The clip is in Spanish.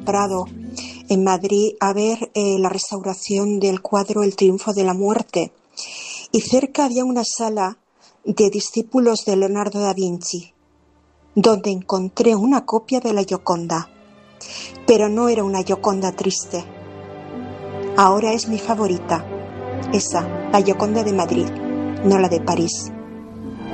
Prado, en Madrid, a ver la restauración del cuadro El triunfo de la muerte. Y cerca había una sala de discípulos de Leonardo da Vinci, donde encontré una copia de la Gioconda. Pero no era una Gioconda triste. Ahora es mi favorita. Esa, la Gioconda de Madrid, no la de París.